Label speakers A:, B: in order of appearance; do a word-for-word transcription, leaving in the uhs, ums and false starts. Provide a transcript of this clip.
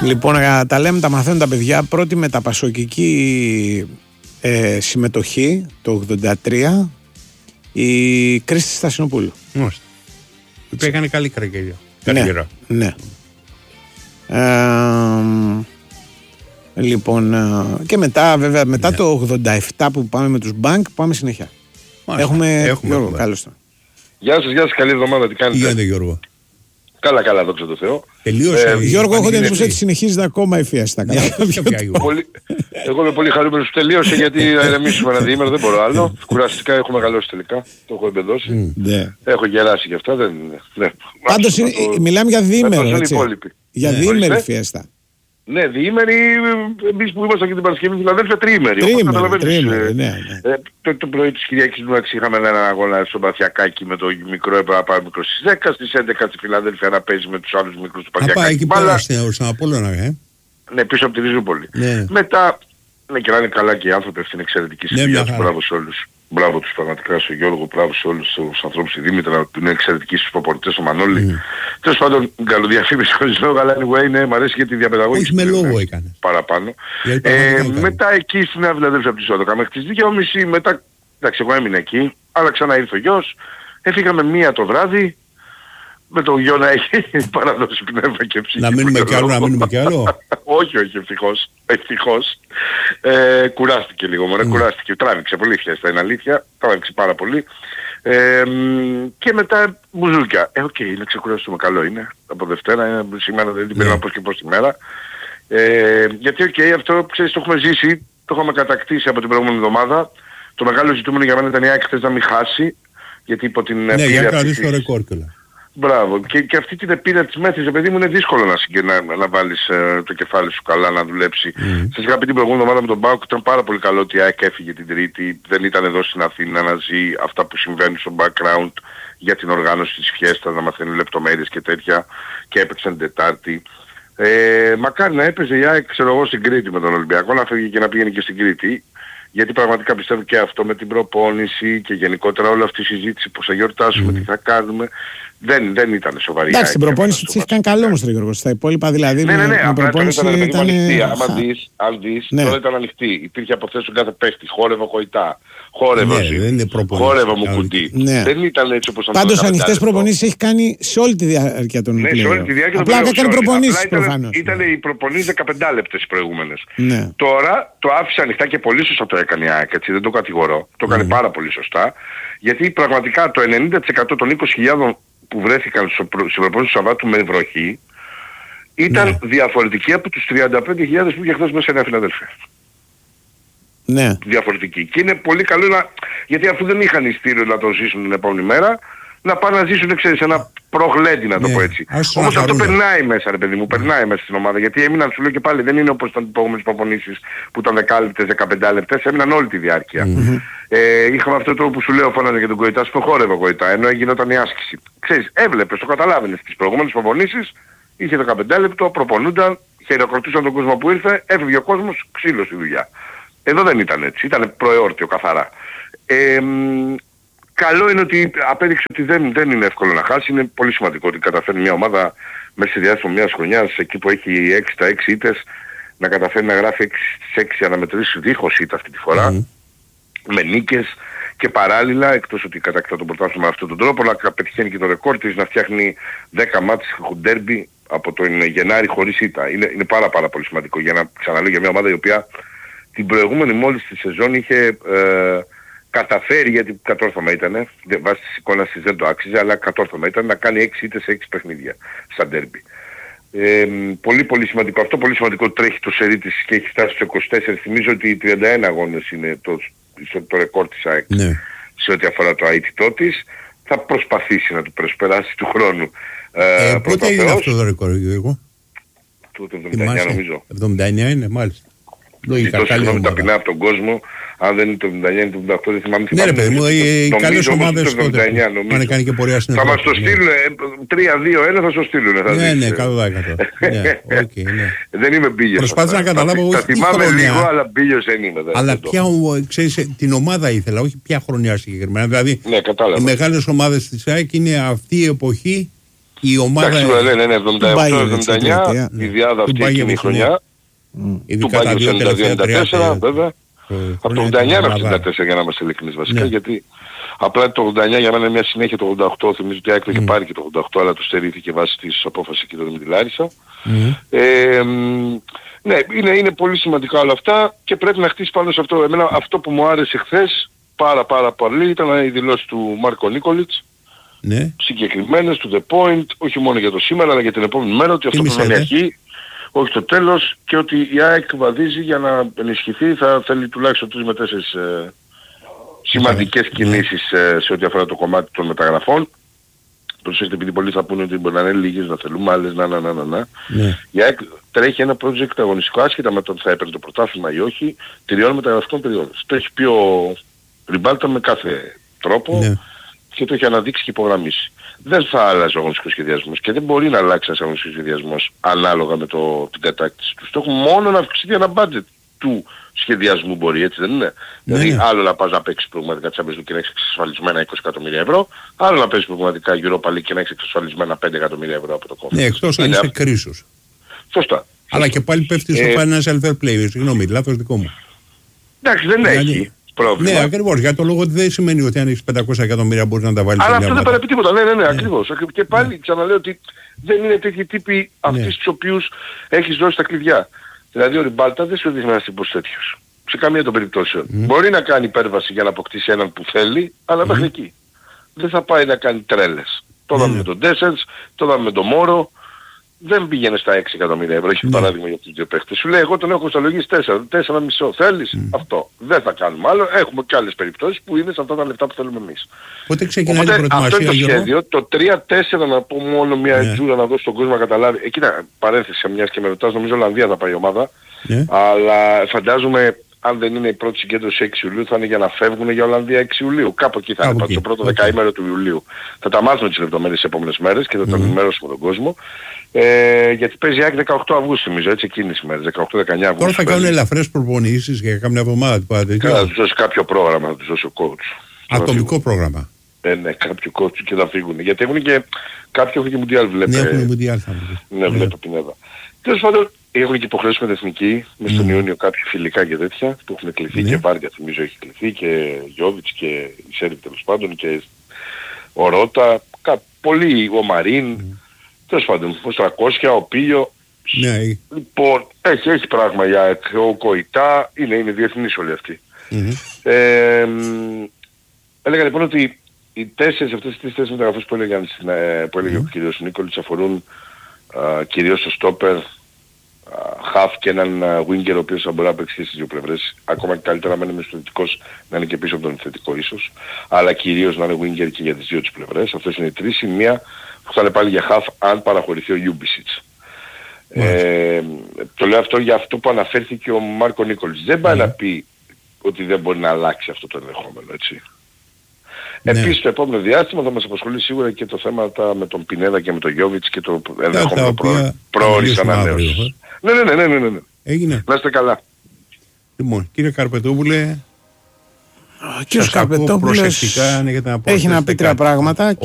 A: Λοιπόν, τα λέμε, τα μαθαίνουν τα παιδιά. Πρώτη μεταπασοκική ε, συμμετοχή το ογδόντα τρία η Κρίστη Στασινοπούλου.
B: Μάλιστα. Που έκανε καλή καριέρα.
A: Ναι, ναι. Ε, λοιπόν, και μετά, βέβαια, μετά ναι. το ογδόντα επτά που πάμε με τους Μπανκ, πάμε συνέχεια. Μάλιστα. Έχουμε,
B: Έχουμε
A: Γιώργο, καλώς το.
C: Γεια σας, γεια σας, καλή εβδομάδα, τι κάνετε?
B: Τι κάνετε, Γιώργο?
C: Καλά, καλά, δόξα τω Θεώ.
A: Τελείωσε. Ε, Γιώργο, έχω την εντύπωση ότι συνεχίζεται ακόμα η Φιέστα.
C: Εγώ είμαι πολύ χαρούμενος που τελείωσε, γιατί να ηρεμήσουμε ένα διήμερο, δεν μπορώ άλλο. Κουραστικά έχω μεγαλώσει τελικά, το έχω εμπεδώσει. Έχω γεράσει κι αυτά, δεν είναι.
A: Πάντως μιλάμε για διήμερο, έτσι. Για διήμερη Φιέστα.
C: Ναι, διήμερη, εμείς που ήμασταν και την Παρασκευή, Φιλαδέλφια, τριήμερη.
A: Τριήμερη, τριήμερη, ναι.
C: Ε, το, το πρωί της Κυριακής μου είχαμε ένα αγώνα στο Παθιακάκι με το μικρό, έπρεπε να πάμε μικρό στις δέκα, στις έντεκα στη Φιλαδέλφια να παίζει με τους άλλους μικρούς του Παθιακάκι.
B: Α, πάει εκεί πέρα στην Απόλλωνα, ε.
C: Ναι, πίσω από τη Ριζούπολη.
B: Ναι.
C: Μετά, ναι, και να είναι καλά και οι άνθρωποι, αυτή είναι εξαιρετική στη δουλειά τους, μπράβο σε όλους. Μπράβο τους πραγματικά στον Γιώργο, μπράβο σε όλους τους ανθρώπους, στη Δήμητρα, που είναι εξαιρετικοί στους προπονητές, στο Μανώλη. Mm. Τέλος πάντων, καλοδιαφήμιση χωρίς λόγο, αλλά anyway, ναι, μ' αρέσει γιατί διαπαιδαγώγηση.
B: Όχι με λόγο έκανε.
C: Παραπάνω. Ε, μετά εκεί στην Νέα Φιλαδέλφια από τις δώδεκα μέχρι τις δύο και μισή, μετά, εντάξει, εγώ έμεινα εκεί, αλλά ξανά ήρθε ο γιος, έφυγαμε μία το βράδυ, με τον γιο να έχει παραδώσει πνεύμα και ψυχή.
B: Να μείνουμε κι άλλο, να μείνουμε κι άλλο.
C: Όχι, όχι, ευτυχώς. Ευτυχώς. Ε, κουράστηκε λίγο, μωρέ, mm. κουράστηκε. Τράβηξε πολύ Φιέστα, είναι αλήθεια. Τράβηξε πάρα πολύ. Ε, και μετά μπουζούκια. Ε, οκ, okay, είναι ξεκουραστούμε, καλό είναι. Από Δευτέρα, είναι, σήμερα δεν την περνάω πώς και πώς τη μέρα. Ε, γιατί, οκ, okay, αυτό, ξέρεις, το έχουμε ζήσει, το έχουμε κατακτήσει από την προηγούμενη εβδομάδα. Το μεγάλο ζητούμενο για μένα ήταν η ΑΕΚ χθες να μην χάσει. Γιατί υπό την...
B: Ναι, για να κρατήσει το ρεκόρ κιόλα.
C: Μπράβο. Και, και αυτή την επίδα της μέθης, παιδί μου, είναι δύσκολο να, συγκε, να, να βάλεις ε, το κεφάλι σου καλά, να δουλέψει. Mm. Σας είχα πει την προηγούμενη εβδομάδα με τον Μπάουκ, ήταν πάρα πολύ καλό ότι η ΑΕΚ έφυγε την Τρίτη, δεν ήταν εδώ στην Αθήνα να ζει αυτά που συμβαίνουν στο background για την οργάνωση της Φιέστας, να μαθαίνει λεπτομέρειες και τέτοια, και έπαιξαν την Τετάρτη. Ε, μακάρι να έπαιζε η ΑΕΚ, ξέρω εγώ, στην Κρήτη με τον Ολυμπιακό, να φεύγει και να πήγαινε και στην Κρήτη. Γιατί πραγματικά πιστεύω και αυτό με την προπόνηση και γενικότερα όλη αυτή η συζήτηση που θα γιορτάσουμε, mm. τι θα κάνουμε, δεν, δεν ήταν σοβαρή.
A: Εντάξει, την προπόνηση της έχει κάνει καλό όμως, Γιώργο. Στα υπόλοιπα δηλαδή,
C: ναι, ναι, ναι,
A: η προπόνηση
C: ήταν, ήταν,
A: ήταν
C: ανοιχτή. Άμα δεις, αν δεις, ναι. Τώρα ήταν ανοιχτή. Υπήρχε από θέση στον κάθε παίχτη, χόρευε κοητά. Χόρευε,
B: ναι,
C: χόρευε μου κουτί.
A: Ναι.
C: Δεν ήταν έτσι όπως ήταν.
A: Πάντως ανοιχτές προπονήσεις έχει κάνει σε όλη τη διάρκεια των
C: ναι, σε όλη τη διάρκεια
A: απλά έκανε προπονήσεις προφανώς.
C: Ήταν οι προπονήσεις δεκαπέντε λεπτές οι προηγούμενες.
A: Ναι.
C: Τώρα το άφησε ανοιχτά και πολύ σωστά το έκανε η ΑΕΚ, έτσι, δεν το κατηγορώ. Το έκανε πάρα πολύ σωστά. Γιατί πραγματικά το ενενήντα τοις εκατό των είκοσι χιλιάδων που βρέθηκαν στην προπόνηση του Σαββάτου με βροχή ήταν ναι. διαφορετική από τους τριάντα πέντε χιλιάδες που είχε χθες μέσα σε Νέα Φιλαδέλφια.
A: Ναι.
C: Διαφορετική. Και είναι πολύ καλό να... γιατί αφού δεν είχαν ειστήριο να το ζήσουν την επόμενη μέρα, να πάνε να ζήσουν, ξέρεις, ένα προγλέντι, να το ναι. πω έτσι. Όμως αυτό περνάει μέσα, ρε παιδί μου, περνάει μέσα στην ομάδα. Γιατί έμειναν, σου λέω και πάλι, δεν είναι όπως ήταν οι προηγούμενες προπονήσεις που ήταν δέκα λεπτές, δεκαπέντε λεπτές, έμειναν όλη τη διάρκεια. Mm-hmm. Ε, είχαμε αυτό το που σου λέω, φώναζε για τον Κοητά, που χόρευε Κοητά, ενώ γινόταν η άσκηση. Ξέρεις, έβλεπες, το καταλάβαινες τις προηγούμενες προπονήσεις, είχε δεκαπέντε λεπτό, προπονούνταν, χειροκροτούσαν τον κόσμο που ήρθε, έφευγε ο κόσμος, ξύλο στη δουλειά. Εδώ δεν ήταν έτσι, ήταν προεόρτιο καθαρά. Ε, καλό είναι ότι απέδειξε ότι δεν, δεν είναι εύκολο να χάσει, είναι πολύ σημαντικό ότι καταφέρνει μια ομάδα μέσα στη διάστημα μιας χρονιάς, εκεί που έχει έξι στα έξι ήττες, να καταφέρει να γράφει έξι στις έξι αναμετρήσεις δίχως ήττα αυτή τη φορά, mm. με νίκες και παράλληλα, εκτός ότι κατακτά τον πρωτάθλημα με αυτόν τον τρόπο, να πετυχαίνει και το ρεκόρ της, να φτιάχνει δέκα μάτς ντέρμπι από τον Γενάρη χωρίς ήττα. Είναι, είναι πάρα πάρα πολύ σημαντικό για να ξαναλέω για μια ομάδα η οποία την προηγούμενη μόλις τη σεζόν είχε ε, καταφέρει, γιατί κατόρθωμα ήτανε, βάσει της εικόνας της δεν το άξιζε, αλλά κατόρθωμα ήταν να κάνει έξι ήττες σε έξι παιχνίδια στα ντέρμπι. Ε, πολύ πολύ σημαντικό αυτό, πολύ σημαντικό τρέχει το σερί της και έχει φτάσει στους είκοσι τέσσερα, θυμίζω ότι τριάντα ένα αγώνες είναι το, το ρεκόρ της ΑΕΚ ναι. σε ό,τι αφορά το αίτητό της. Θα προσπαθήσει να το προσπεράσει του χρόνου. Ε,
B: ε, πότε είναι αυτό το ρεκόρ, Γιώργο?
C: Το εβδομήντα εννιά νομίζω.
B: εβδομήντα εννιά είναι, μάλιστα.
C: Ζητώ συγγνώμη ταπεινά από τον κόσμο, αν δεν είναι το εβδομήντα εννιά είναι το εβδομήντα οκτώ, δεν θυμάμαι.
B: Ναι ρε παιδί μου, οι καλές ομάδες τότε πάνε κάνει και πορεία στην
C: Ευρώπη. Θα μας το στείλουν, τρία δύο ένα θα στο στείλουν.
B: Ναι, ναι, εκατό τοις εκατό.
C: Δεν είμαι μπίλιος.
B: Προσπάθησα να καταλάβω
C: όχι τι χρονιά. Τα θυμάμαι λίγο, αλλά μπίλιος δεν είμαι.
B: Αλλά ποια, ξέρεις, την ομάδα ήθελα, όχι ποια χρονιά συγκεκριμένα. Δηλαδή, οι μεγάλες ομάδες της ΑΕΚ είναι αυτή η εποχή Η ομάδα...
C: Εντάξει, ναι, ναι, ναι, εβδομήντα οκτώ εβδομήντα εννιά, η διάδα αυτή εκείνη η χρονιά. Του Μπάγιο εβδομήντα δύο εβδομήντα τέσσερα, βέβαια. Από το ογδόντα εννιά μέχρι το ογδόντα τέσσερα για να είμαστε ειλικρινείς βασικά, γιατί απλά το ογδόντα εννιά για μένα είναι μια συνέχεια το ογδόντα οκτώ, θυμίζω ότι η ΑΕΚ είχε πάρει και το ογδόντα οκτώ, αλλά το στερήθηκε βάσει της απόφασης εκεί τότε με τη Λάρισα. Ναι, είναι, είναι πολύ σημαντικά όλα αυτά και πρέπει να χτίσει πάνω σε αυτό. Εμένα αυτό που μου άρεσε χθες πάρα πάρα πολύ ήταν η δηλώση του Μάρκο Νίκολιτς.
B: Ναι.
C: Συγκεκριμένες, to the point, όχι μόνο για το σήμερα αλλά για την επόμενη μέρα, ότι αυτό πρέπει να είναι αρχή, όχι το τέλος, και ότι η ΑΕΚ βαδίζει για να ενισχυθεί, θα θέλει τουλάχιστον τρεις με τέσσερις ε, σημαντικές κινήσεις ε, σε ό,τι αφορά το κομμάτι των μεταγραφών. Προσέξτε, επειδή πολλοί θα πούνε ότι μπορεί να είναι λίγες, να θέλουμε άλλες, να, να, να, να, να.
B: Ναι.
C: Η ΑΕΚ τρέχει ένα project αγωνιστικό, άσχετα με το ότι θα έπαιρνε το πρωτάθλημα ή όχι, τριών μεταγραφικών περιόδων. Το έχει πει ο Ριμπάλτα με κάθε τρόπο, ναι, και το έχει αναδείξει και υπογραμμίσει. Δεν θα άλλαζε ο αγωνιστικός σχεδιασμός και δεν μπορεί να αλλάξει ένας αγωνιστικός σχεδιασμός ανάλογα με το, την κατάκτηση του στόχου, μόνο να αυξηθεί ένα budget του σχεδιασμού μπορεί, έτσι δεν είναι? Ναι, δηλαδή ναι, άλλο να πας να παίξεις πραγματικά Champions League και να έχεις εξασφαλισμένα είκοσι εκατομμύρια ευρώ, άλλο να παίξεις πραγματικά Europa League και να έχεις εξασφαλισμένα πέντε εκατομμύρια ευρώ από το κόμμα.
B: Ναι, εκτός αν είσαι κρίσος.
C: Σωστά.
B: Αλλά και πάλι πέφτει στο financial fair play, συγγνώμη, λάθος δικό μου.
C: Εντάξει, δεν έχει πρόβλημα.
B: Ναι, ακριβώς. Για το λόγο ότι δεν σημαίνει ότι αν έχεις πεντακόσια εκατομμύρια μπορείς να τα βάλεις.
C: Αλλά αυτό δεν παραπεί τίποτα. Ναι, ναι, ναι, ακριβώς. Και πάλι ξαναλέω ότι δεν είναι τέτοιοι τύποι αυτούς τους οποίους έχεις δώσει τα κλειδιά. Δηλαδή ο Ριμπάλτα δεν σου δείχνει ένας τύπος τέτοιος. Σε καμία των περιπτώσεων. Mm. Μπορεί να κάνει υπέρβαση για να αποκτήσει έναν που θέλει, αλλά mm. μέχρι εκεί. Δεν θα πάει να κάνει τρέλες. Το είδαμε mm. με τον Ντέσσερς, το είδαμε με τον Μόρο. Δεν πήγαινε στα έξι εκατομμύρια ευρώ. Έχει mm. παράδειγμα για τους δύο παίχτες. Σου λέει εγώ τον έχω κοστολογήσει τέσσερα, τέσσερα κόμμα πέντε. Θέλεις? Mm. Αυτό. Δεν θα κάνουμε άλλο. Έχουμε και άλλες περιπτώσεις που είναι σε αυτά τα λεφτά που θέλουμε εμείς.
B: Πότε ξεκινάει η προετοιμασία?
C: Αυτό είναι το σχέδιο. Το τρία τέσσερα, να πω μόνο μια yeah. τζούρα να δώσω στον κόσμο να καταλάβει. Εκεί ήταν παρένθεση μιας και με ρωτάς, νομίζω Ολλανδία θα πάει η ομάδα. Yeah. Αλλά φαντάζομαι αν δεν είναι η πρώτη συγκέντρωση έξι Ιουλίου θα είναι για να φεύγουν για Ολλανδία έξι Ιουλίου. Κάπου εκεί θα είναι, το πρώτο okay. δεκαήμερο του Ιουλίου. Θα τα μάθουμε τις λεπτομέρειες τις επόμενες μέρες και θα mm. τα ενημερώσουμε τον κόσμο. Ε, γιατί παίζει η ΑΕΚ δεκαοκτώ Αυγούστου, νομίζω, έτσι εκείνες τις μέρες, δεκαοκτώ δεκαεννιά Αυγούστου.
B: Τώρα θα κάνουν ελαφρές προπονήσεις για κάμια εβδομάδα του πάτε.
C: Θα τους δώσει κάποιο πρόγραμμα, θα τους δώσει ο coach.
B: Ατομικό πρόγραμμα.
C: Ε, ναι, κάποιο coach και θα φύγουν. Γιατί έχουν και κάποιοι έχουν και Μουντιάλ, βλέπε.
B: Ναι, έχουν Μουντιάλ θα
C: Ναι, βλέπω Πινέδα. Τέλος πάντων, έχουν και υποχρεώσεις με την εθνική, mm. μες στον Ιούνιο κάποιοι φιλικά και τέτοια, που έχουν κληθεί mm. και Βάρια, θυμίζω έχει κληθεί, και Γιώβιτς και η Σέρβη τέλος πάντων, και ο Ρώτα, κα, πολλοί, ο Μαρίν, mm. τέλος πάντων, ο τριακόσια, ο Πίλιο.
B: Ναι.
C: Λοιπόν, έχει, έχει πράγμα για ο Κοϊτά, είναι, είναι διεθνείς όλοι αυτοί. Mm-hmm. Ε, έλεγα λοιπόν ότι οι τέσσερις αυτές τις τέσσερις μεταγραφές που έλεγε, που έλεγε mm-hmm. ο κ. Νίκολιτς αφορούν α, κυρίως το στόπερ, χαφ και έναν winger ο οποίος θα μπορεί να παίξει στις δύο πλευρές. Ακόμα και καλύτερα να είναι μες στο θετικός, να είναι και πίσω από τον θετικό ίσως. Αλλά κυρίως να είναι winger και για τις δύο τις πλευρές. Αυτές είναι οι τρεις. Η μία που θα είναι πάλι για χαφ αν παραχωρηθεί ο Ιούμπισιτς. Mm. Ε, το λέω αυτό για αυτό που αναφέρθηκε ο Μάρκο Νίκολιτς. Δεν πάει mm. να πει ότι δεν μπορεί να αλλάξει αυτό το ενδεχόμενο, έτσι. Ναι. Επίσης το επόμενο διάστημα θα μας απασχολεί σίγουρα και το θέμα τα, με τον Πινέδα και με τον Γιώβιτς και το ενδεχόμενο πρόορης ανανέωσης. Ναι, ναι, ναι, ναι, ναι, ναι.
B: Έγινε.
C: Να είστε καλά.
B: Λοιπόν, κύριε Καρπετόπουλε,
A: ο κύριος Καρπετόπουλος
B: προσεκτικά, αν έχετε να πω,
A: έχει να πει τρία πράγματα.